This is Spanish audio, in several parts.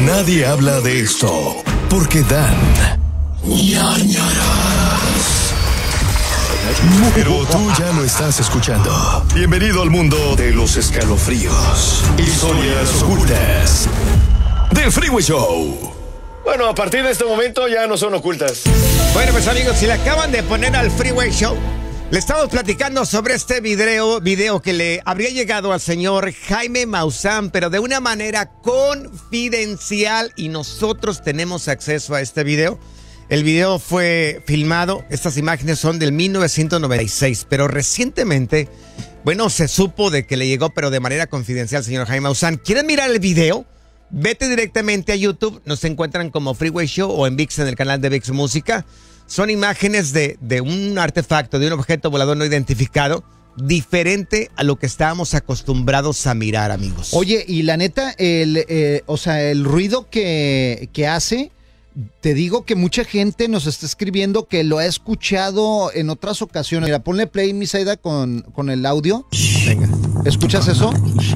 Nadie habla de esto porque dan ñañaras. Pero tú ya lo estás escuchando. Bienvenido al mundo de los escalofríos, historias ocultas del Freeway Show. Bueno, a partir de este momento ya no son ocultas. Bueno, pues amigos, si le acaban de poner al Freeway Show, le estamos platicando sobre este video que le habría llegado al señor Jaime Maussan, pero de una manera confidencial, y nosotros tenemos acceso a este video. El video fue filmado, estas imágenes son del 1996, pero recientemente, bueno, se supo de que le llegó, pero de manera confidencial al señor Jaime Maussan. ¿Quieren mirar el video? Vete directamente a YouTube, nos encuentran como Freeway Show o en VIX, en el canal de VIX Música. Son imágenes de un artefacto, de un objeto volador no identificado, diferente a lo que estábamos acostumbrados a mirar, amigos. Oye, y la neta, el ruido que hace, te digo que mucha gente nos está escribiendo que lo ha escuchado en otras ocasiones. Mira, ponle play, Misaida, con el audio. Venga. ¿Escuchas eso?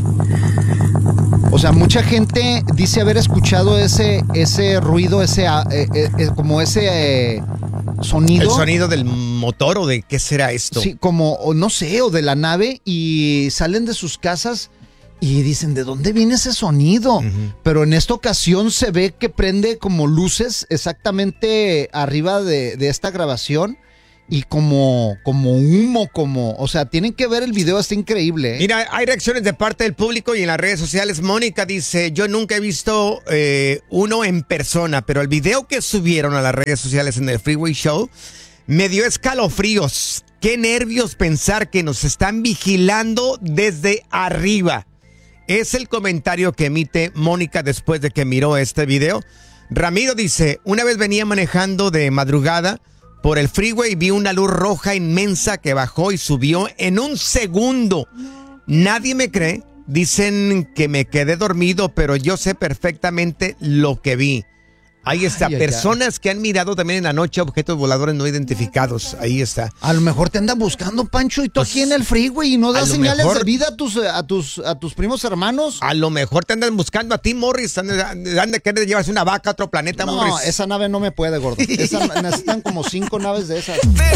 O sea, mucha gente dice haber escuchado ese ruido, como ese sonido. ¿El sonido del motor o de qué será esto? Sí, como, o no sé, o de la nave, y salen de sus casas y dicen, ¿de dónde viene ese sonido? Uh-huh. Pero en esta ocasión se ve que prende como luces exactamente arriba de esta grabación. Y como humo, o sea, tienen que ver el video, está increíble, ¿eh? Mira, hay reacciones de parte del público y en las redes sociales. Mónica dice, yo nunca he visto uno en persona, pero el video que subieron a las redes sociales en el Freeway Show me dio escalofríos. Qué nervios pensar que nos están vigilando desde arriba. Es el comentario que emite Mónica después de que miró este video. Ramiro dice, una vez venía manejando de madrugada por el freeway, vi una luz roja inmensa que bajó y subió en un segundo. Nadie me cree. Dicen que me quedé dormido, pero yo sé perfectamente lo que vi. Ahí está. Personas que han mirado también en la noche objetos voladores no identificados. Ahí está. A lo mejor te andan buscando, Pancho, y tú aquí en el freeway y no das señales de vida a tus primos hermanos. A lo mejor te andan buscando a ti, Morris. Andan de querer llevarse una vaca a otro planeta, Morris. No, esa nave no me puede, gordo. Necesitan como 5 naves de esas.